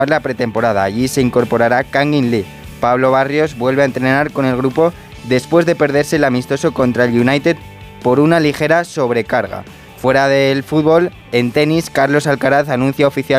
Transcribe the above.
la pretemporada. Allí se incorporará Kangin Lee. Pablo Barrios vuelve a entrenar con el grupo después de perderse el amistoso contra el United por una ligera sobrecarga. Fuera del fútbol, en tenis, Carlos Alcaraz anuncia oficialmente